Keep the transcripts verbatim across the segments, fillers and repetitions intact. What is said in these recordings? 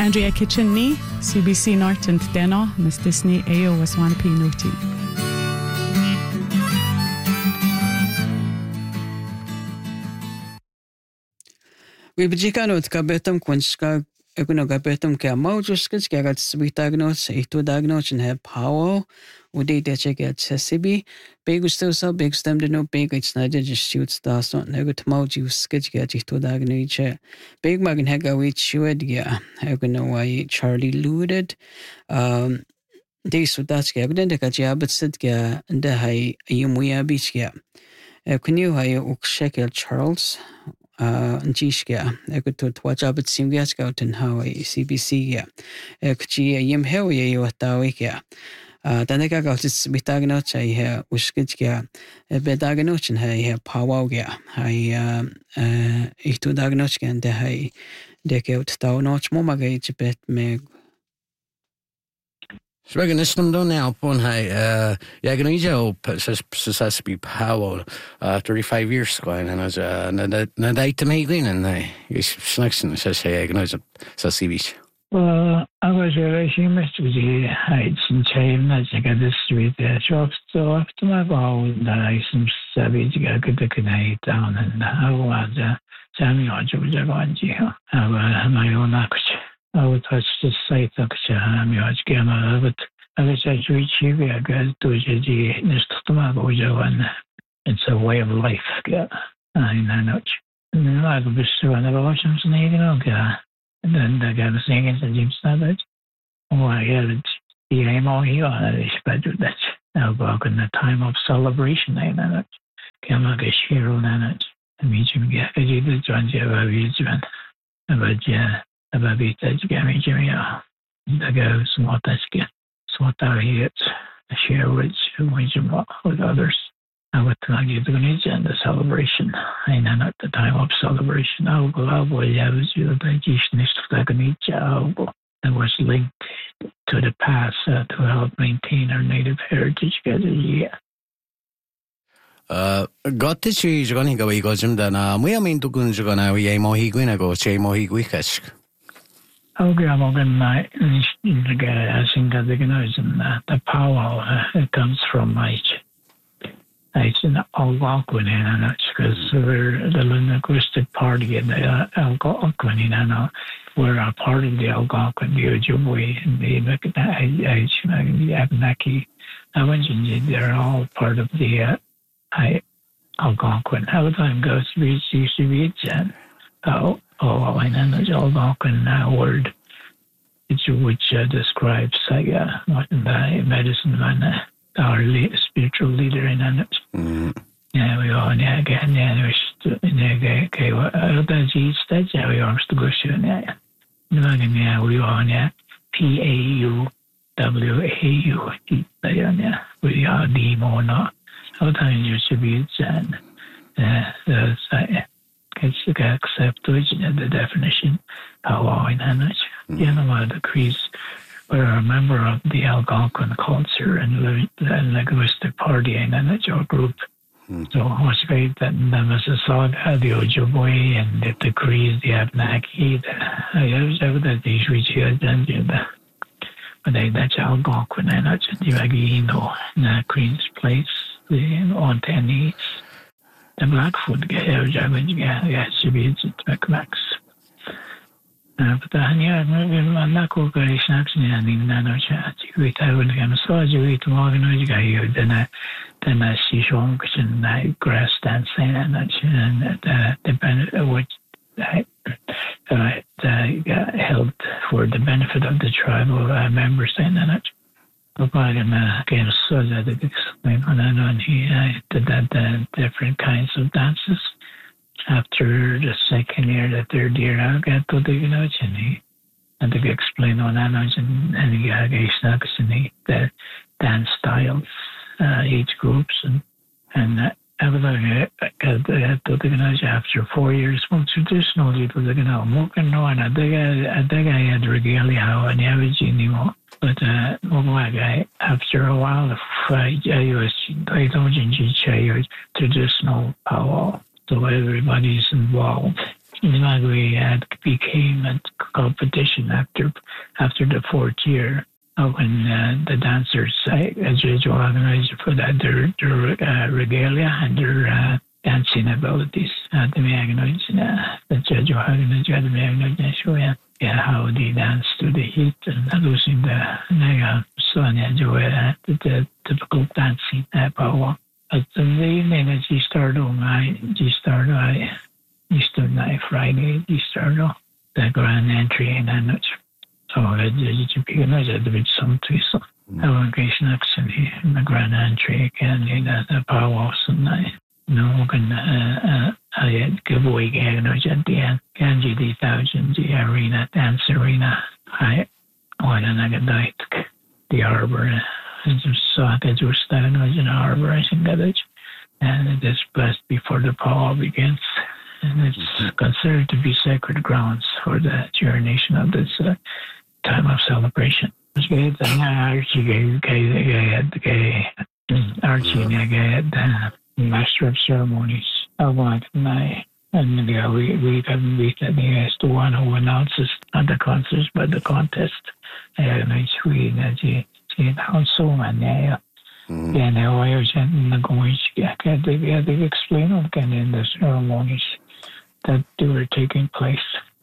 Andrea Kitchenny, C B C Norton Deno, Miss Disney, Ayo Waswanapi Nuti. Wibijikano tkabetam kunska ekuno kabetam kya maujuskas kya gat sbitagnos ito dagnos and have power udi de check at sesibi big still so big stem de no big it's not just shoots das not negut maujuskas kya ito dagno che big magen hega we chued ya ekuno why Charlie looted um de sudas kya gden de kya but sit kya nda hai yumuya beach kya ekuno hai ukshekel Charles Njishka, Ekutu Twajabit Simbiaska in Hawaii, C B C, Ekchi Yim Hewi, Watawika. Daneka got its Bitagnoch, I hear Uskitska, Bedaganoch, and I hear Pawaga, I Itu Dagnochka and the Hai Dekout Taunoch Momagage bet meg. Swaggin islam do now upon high uh yeah gonna use says to be power uh thirty five years ago and as uh na date to me clean and I snacks and says hey gonna use says C B C. Well, I was very famous to the heights in China, I got this street there. Shops so after my ball with the license savage got the night down and I was uh Samuel Javanji. I was my own action. I would touch the site of Samuel Gamma, but I was actually cheap. I got to the Nestamago. It's a way of life. I know. And then I was one of the Oceans Navy. And then I got a singing to Jim Savage. Oh, I had the aim all here on this bedroom. That's now in the time of celebration. I know. Gamma Gashiro Nanat. I meet him get a little John Java Vision. But yeah. Ababita Jimmy Jimmy the goes what that's get what I hit share with with others. I would tell you the and the celebration. I know at the time of celebration. I will go out with the digestionist of the that was linked to the past uh, to help maintain our native heritage. Yeah. Uh, got to see you're going to go. We got him then. Uh, we are mean to go and we are more he going to go. Say more he quick. Okay, I'm going to I think that the power uh, it comes from my it's an Algonquin because we're the linguistic party in the Algonquin and we're a part of the Algonquin, the Ojibwe, and the Abenaki. I mentioned they're all part of the uh, Algonquin. How the time goes, we see it and oh. Oh, and then there's Algonquin uh, word, which, which uh, describes like, uh, the medicine man, uh, our le- spiritual leader in it. Mm. Yeah, we all, yeah, again, yeah, we okay, well, that's each stage, yeah, we are to go soon, yeah. Yeah, we all, yeah, P A U W A U, yeah, we are the more not. Sometimes you should be, and, uh, the, uh, accept the definition power in energy. The animal decrees were a member of the Algonquin culture and linguistic party in energy or group. Mm. So it was great that the Mississauga, the Ojibwe, and the decrees, the Abenaki, the these regions, but that's Algonquin energy, the Agino, the Queen's Place, the Ontanis. The Blackfoot gave Javanese gas to be at Max. But the Hanya, I'm not going to snaps in the nano chat. We tell when I'm so you eat more than you then I then I see songs and I grass dancing and the the benefit which I held for the benefit of the tribal members and that. But again, so that it explained and he did that the different kinds of dances. After the second year, the third year, I got to the notes and he and to explain on that and and he got snacks and the dance styles, uh, each groups and and everything. After four years, well, traditionally, it was like, you know, more than no, and I think I, I think I had regalia and average anymore. But uh, I, after a while, I was I don't change traditional power, so everybody's involved. we had became a competition after after the fourth year when uh, the dancers as usual organized for that their, their uh, regalia and their uh, dancing abilities. The Magnoids, the judge organized the Magnoids show yeah how they dance to the heat and losing the nega so enjoy the typical dancing power. At the evening as he started my he started I Easter night, Friday, Easter, the grand entry in that noche. So you can imagine the bit some twist. I want to get actually in the grand entry again in the power and I no can I give away again at the end. Ganji the thousand the arena dance arena. I want another night the harbor. I just saw that you were standing in the harbor. I think that and it is blessed before the power begins. And it's considered to be sacred grounds for the duration of this uh, time of celebration. Archie Archie the master of ceremonies. And we we can beat that he is the one who announces not the concerts but the contest. And we see so many. And I was going to explain in the ceremonies that they were taking place.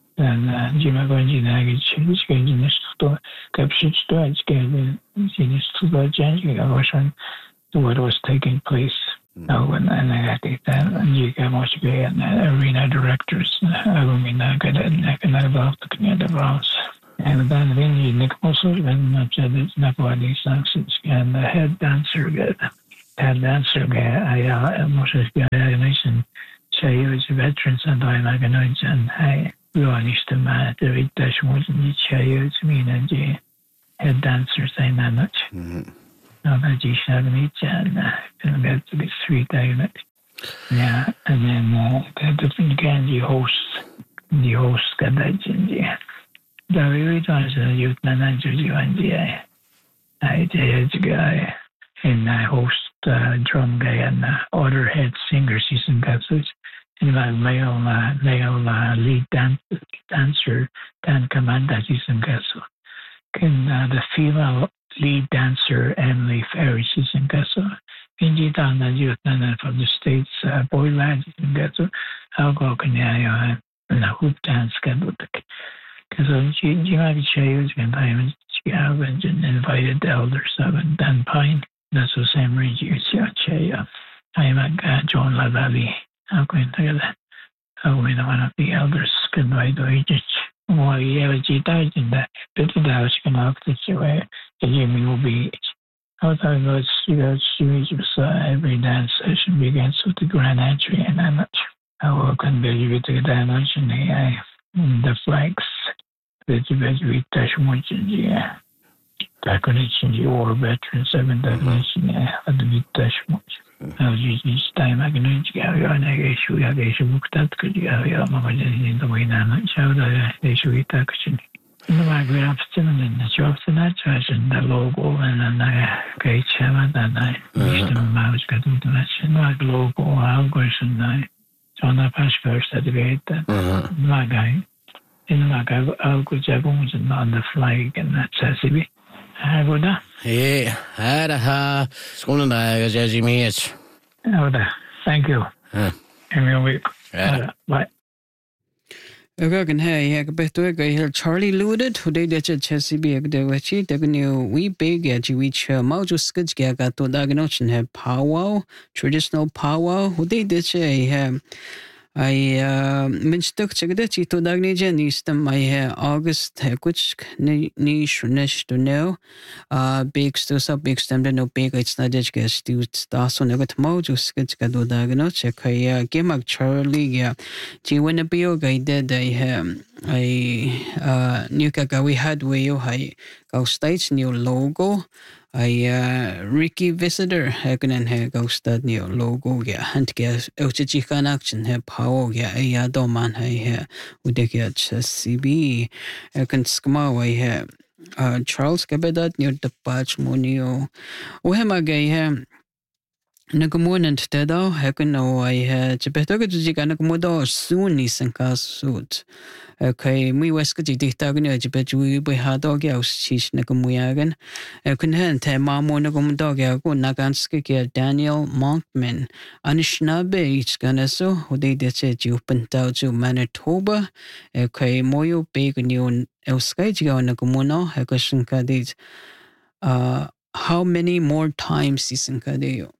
And Jima Ganji is getting this to capture stories, getting this to the Janji what was taking place. Now, and I think that you can watch the arena directors, I mean, I got it about the Canada Browns. And then when you Nick also when I said it's not what these songs and the head dancer get head dancer get I most of the mentioned say he was veterans and I like an and I really to my the read that wasn't say mean and head dancer saying that much. Now that you seven each and can get to be three dialect. Yeah, and then uh the again the host the host got that in the The very times the youth manager and the I did guy and I host uh, drum guy and uh, other head singer season guesses and my male uh, male uh, lead dan- dancer Dan Commander season guest. Can uh, the female lead dancer Emily Ferry season guest. Can you down the youth manager from the States uh, boy lad season guest. I'll go can I uh, hoop dance schedule. Because you might be shaved and I haven't invited the elders of Dan Pine. That's the same range you see on Chaya. I'm a John LaValle. I'm going to that. I'm going to one of the elders can write the ages. Well, you have a G died in that. But the house can have this way. The Jimmy will be. How time goes, you know, series of every dance session begins with the grand entry and I'm not I will convey with the dimension A I. The flags. The Tibet dash one yeah. Definition the war veteran seven definition at the dash one. I was using this time I can carry on a issue I guess book that could you have your mama in the way now show the issue with action. In the migrant afternoon in the shop tonight and the logo and then I great seven and I used the mouse got to the machine like logo algorithm I on the pass first at the gate my guy. In my I'll go on the flag and that's S C B. I go down. Yeah, I had a ha. School and I was as you mean it. Thank you. Huh. Have a week. Bye. Again, hey, I bet to a Charlie Looted, who did the Chesapeake, the Wachi, the new we big at which Maujo Skits got to diagnose and have powwow, traditional powwow, who did the Che. I mentioned that you to Dagnijan is the my August, which niche niche to know. Uh, big still so big stem no big it's not just guess to start on a good mojo sketch got to diagnose. Check a game of Charlie. Yeah, G when a bio guy did I have I uh new kaka we had way you high go states new logo. I uh, Ricky Visitor hakunan he ghost new logo ya hunt gas uchichikan action he power ya ya doman he udekia C B can skma way he uh Charles Gabedat near the patch monio uhema gay he Nagamunan teda hekun o ai he jibetoga jiga nagamudo soon isan ka suit. Okay, mi weska di dihtagan o jibetu by hadog aus chish nagamuyagan. Kun hen te mamo nagamudog yago naganska kia Daniel Monkman. Anishnabe ich ganeso, hode deche jupentau to Manitoba. Okay, moyo began yon elskai jiga nagamuno, hekashin kadit. Uh, how many more times isan kadeo?